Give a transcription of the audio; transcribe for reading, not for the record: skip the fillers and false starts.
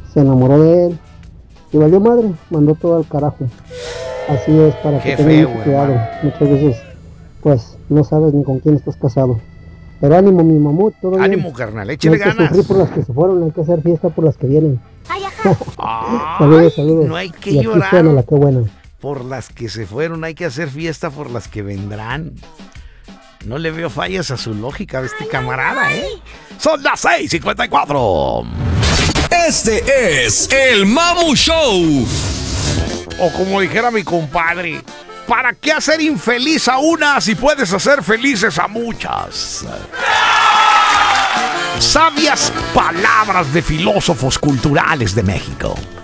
se enamoró de él y valió madre, mandó todo al carajo. Así es, para Qué que tengas feo, mucho cuidado. hermano. Muchas veces, pues, no sabes ni con quién estás casado. Pero ánimo, mi mamut, todo bien. Ánimo, carnal, No échale hay que ganas. sufrir por las que se fueron, hay que hacer fiesta por las que vienen. Ay, Saludos. no hay que Y aquí llorar suena la que buena. por las que se fueron, hay que hacer fiesta por las que vendrán. No le veo fallas a su lógica de este camarada, ¿eh? Son las 6:54. Este es el Mamu Show. O como dijera mi compadre, ¿para qué hacer infeliz a una si puedes hacer felices a muchas? Sabias palabras de filósofos culturales de México.